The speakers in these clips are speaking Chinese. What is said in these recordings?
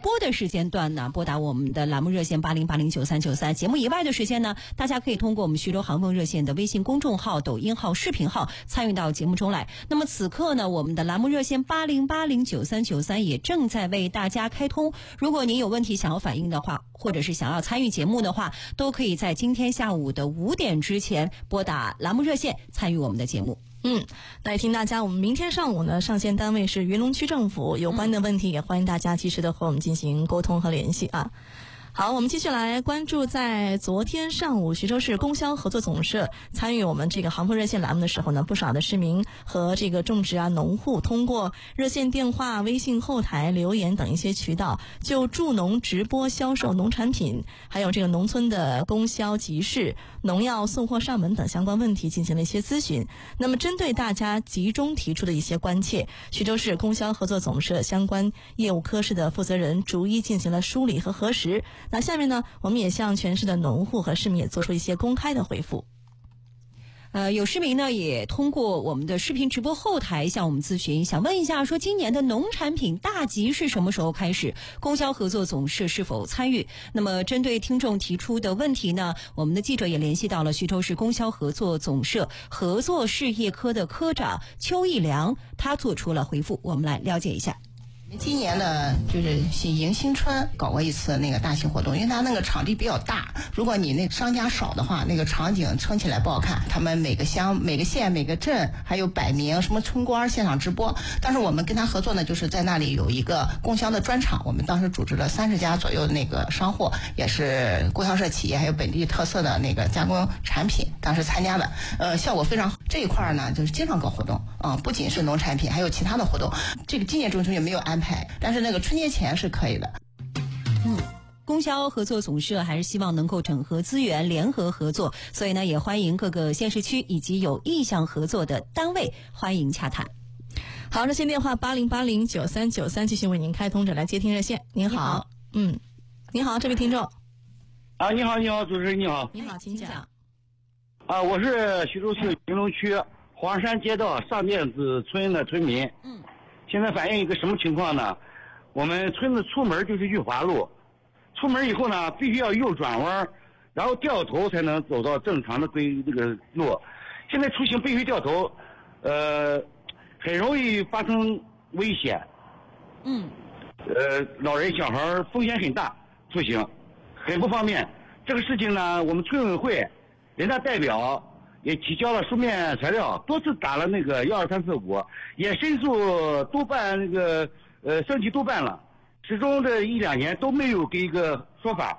播的时间段呢，拨打我们的栏目热线80809393，节目以外的时间呢，大家可以通过我们徐州航风热线的微信公众号、抖音号、视频号参与到节目中来。那么此刻呢，我们的栏目热线80809393也正在为大家开通。如果您有问题想要反映的话，或者是想要参与节目的话，都可以在今天下午的5点之前拨打栏目热线参与我们的节目。 那也提醒大家，我们明天上午呢，上线单位是云龙区政府，有关的问题也欢迎大家及时的和我们进行沟通和联系啊。好，我们继续来关注，在昨天上午，徐州市供销合作总社参与我们这个航风热线栏目的时候呢，不少的市民和这个种植农户通过热线电话、微信后台、留言等一些渠道，就助农直播销售农产品，还有这个农村的供销集市、农药送货上门等相关问题进行了一些咨询。那么针对大家集中提出的一些关切，徐州市供销合作总社相关业务科室的负责人逐一进行了梳理和核实。那下面呢，我们也向全市的农户和市民也做出一些公开的回复。 有市民呢也通过我们的视频直播后台向我们咨询，想问一下说今年的农产品大集是什么时候开始，供销合作总社是否参与。那么针对听众提出的问题呢，我们的记者也联系到了徐州市供销合作总社合作事业科的科长邱义良，他做出了回复，我们来了解一下。 今年呢，就是迎新春搞过一次那个大型活动，因为它那个场地比较大，如果你那商家少的话，那个场景撑起来不好看。他们每个乡、每个县、每个镇，还有摆明什么村官现场直播。但是我们跟他合作呢，就是在那里有一个供销的专场，我们当时组织了30家左右的那个商户，也是供销社企业，还有本地特色的那个加工产品，当时参加的，效果非常好。这一块呢，就是经常搞活动啊，不仅是农产品，还有其他的活动。这个今年中秋节没有安排，但是那个春节前是可以的。 供销合作总社还是希望能够整合资源，联合合作，所以呢，也欢迎各个县市区以及有意向合作的单位欢迎洽谈。 好，热线电话80809393继续为您开通着，来接听热线。您好，您好，这位听众。 啊，你好，主持人你好。 你好，请讲。 啊，我是徐州市云龙区黄山街道上甸子村的村民。现在反映一个什么情况呢？我们村子出门就是玉华路，出门以后呢，必须要右转弯，然后掉头才能走到正常的这个路。现在出行必须掉头，很容易发生危险。老人小孩风险很大，出行很不方便。这个事情呢，我们村委会、人大代表也提交了书面材料，多次打了那个12345，也申诉督办那个升级督办了，始终这1-2年都没有给一个说法。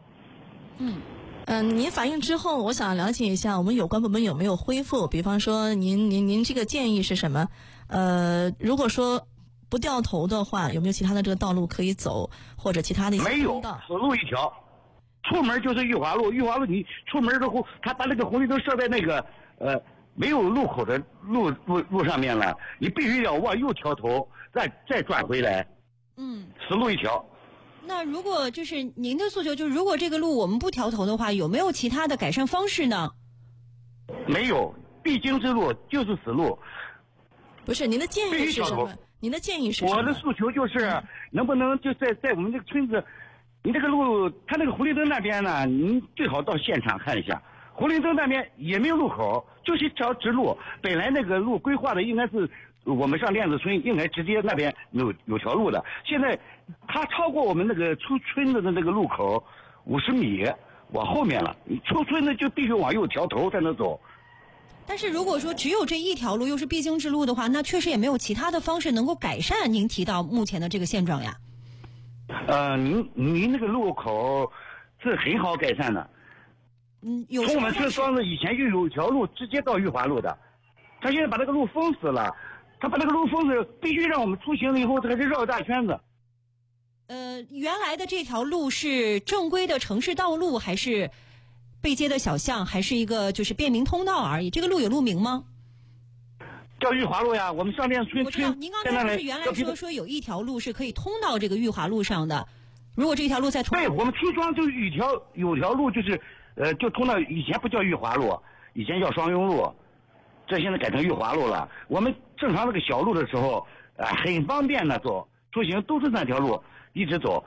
您反映之后，我想了解一下我们有关部门有没有恢复，比方说您这个建议是什么？如果说不掉头的话，有没有其他的这个道路可以走，或者其他的一些通道？ 没有，死路一条。出门就是玉华路，玉华路你出门之后，他把那个红绿灯设在那个没有路口的路上面了，你必须要往右调头，再转回来。死路一条。 那如果就是您的诉求，就是如果这个路我们不调头的话，有没有其他的改善方式呢？ 没有，必经之路就是死路。 不是，您的建议是什么？您的建议是什么？ 我的诉求就是能不能就在我们这个村子，你这个路，他那个红绿灯那边呢，您最好到现场看一下。红绿灯那边也没有路口，就是一条直路。本来那个路规划的应该是我们上甸子村应该直接那边有条路的，现在他超过我们那个出村子的那个路口50米往后面了，你出村子就必须往右调头才能走。 但是如果说只有这一条路又是必经之路的话，那确实也没有其他的方式能够改善您提到目前的这个现状呀。 您那个路口是很好改善的。从我们村庄子以前就有一条路直接到玉华路的，他现在把那个路封死了，他把那个路封死，必须让我们出行了以后还是绕一大圈子。 原来的这条路是正规的城市道路，还是背街的小巷，还是一个就是便民通道而已？这个路有路名吗？ 叫玉华路呀，我们上甸村。 我知道，您刚才不是原来说有一条路是可以通到这个玉华路上的，如果这条路再通， 对，我们村庄就有条路就是就通到，以前不叫玉华路，以前叫双庸路，这现在改成玉华路了。我们正常那个小路的时候，很方便的走，出行都是那条路一直走。